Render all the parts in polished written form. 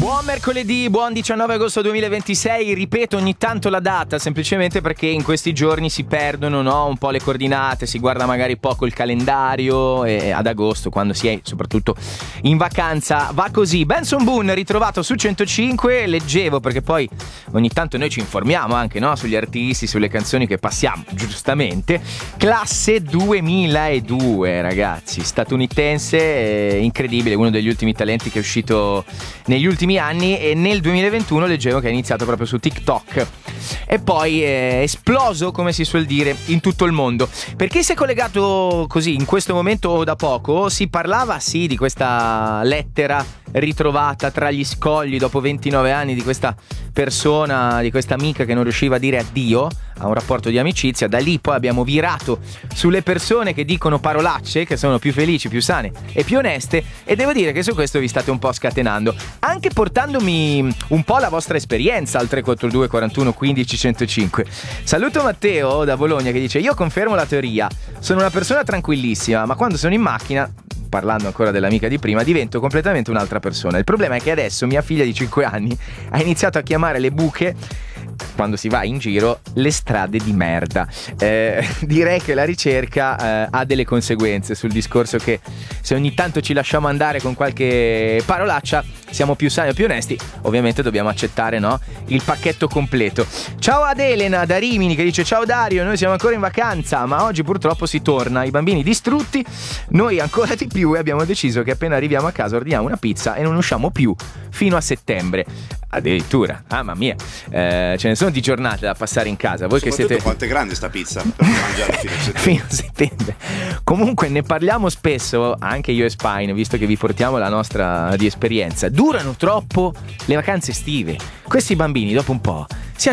Buon mercoledì, buon 19 agosto 2026, ripeto ogni tanto la data semplicemente perché in questi giorni si perdono, no, un po' le coordinate, si guarda magari poco il calendario e ad agosto, quando si è soprattutto in vacanza, va così. Benson Boone ritrovato su 105, leggevo perché poi ogni tanto noi ci informiamo anche, no, sugli artisti, sulle canzoni che passiamo, giustamente. Classe 2002, ragazzi, statunitense, incredibile, uno degli ultimi talenti che è uscito negli ultimi anni, e nel 2021 leggevo che è iniziato proprio su TikTok e poi è esploso, come si suol dire, in tutto il mondo. Per chi si è collegato così in questo momento o da poco, si parlava sì di questa lettera ritrovata tra gli scogli dopo 29 anni di questa persona, di questa amica che non riusciva a dire addio a un rapporto di amicizia. Da lì poi abbiamo virato sulle persone che dicono parolacce, che sono più felici, più sane e più oneste, e devo dire che su questo vi state un po' scatenando, anche portandomi un po' la vostra esperienza al 342 41 15 105. Saluto Matteo da Bologna che dice: io confermo la teoria, sono una persona tranquillissima, ma quando sono in macchina, parlando ancora dell'amica di prima, divento completamente un'altra persona. Il problema è che adesso mia figlia di 5 anni ha iniziato a chiamare le buche, quando si va in giro, le strade di merda. Direi che la ricerca ha delle conseguenze sul discorso che se ogni tanto ci lasciamo andare con qualche parolaccia siamo più sani o più onesti. Ovviamente dobbiamo accettare, no, il pacchetto completo. Ciao ad Elena da Rimini che dice: ciao Dario, noi siamo ancora in vacanza ma oggi purtroppo si torna, i bambini distrutti, noi ancora di più, e abbiamo deciso che appena arriviamo a casa ordiniamo una pizza e non usciamo più fino a settembre. Addirittura, mamma mia, ce ne sono di giornate da passare in casa. Voi che siete, quanto è grande sta pizza per mangiare fino a settembre? Fino a settembre. Comunque ne parliamo spesso, anche io e Spine, visto che vi portiamo la nostra di esperienza. Durano troppo le vacanze estive. Questi bambini dopo un po'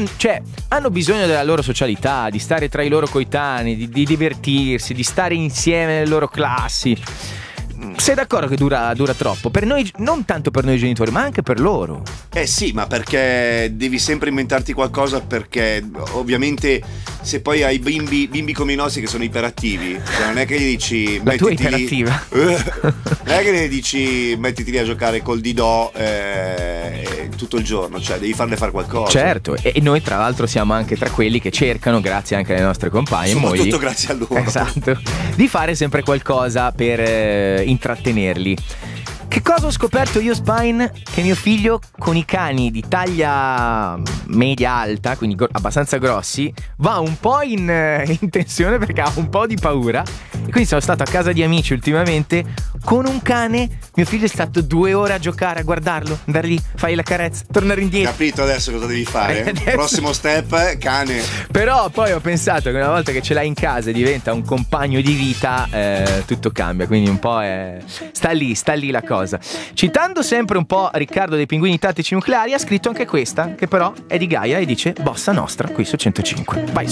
hanno bisogno della loro socialità, di stare tra i loro coetanei, di divertirsi, di stare insieme nelle loro classi. Sei d'accordo che dura troppo? Per noi, non tanto per noi genitori, ma anche per loro. Eh sì, ma perché devi sempre inventarti qualcosa, perché ovviamente se poi hai bimbi come i nostri che sono iperattivi, cioè non è che gli dici la tua è iperattiva. Non è che gli dici mettiti lì a giocare col didò tutto il giorno, cioè devi farle fare qualcosa. Certo, e noi tra l'altro siamo anche tra quelli che cercano, grazie anche alle nostre compagne, soprattutto grazie a loro, esatto, di fare sempre qualcosa per intrattenerli. Che cosa ho scoperto io, Spine? Che mio figlio con i cani di taglia media alta, quindi abbastanza grossi, va un po' in tensione perché ha un po' di paura. E quindi sono stato a casa di amici ultimamente con un cane. Mio figlio è stato 2 ore a giocare, a guardarlo, andare lì, fai la carezza, tornare indietro. Capito adesso cosa devi fare? Adesso... Prossimo step, cane. Però poi ho pensato che una volta che ce l'hai in casa e diventa un compagno di vita, tutto cambia. Quindi un po' sta lì la cosa. Citando sempre un po' Riccardo dei Pinguini Tattici Nucleari, ha scritto anche questa, che però è di Gaia, e dice: bossa nostra qui su 105. Vai.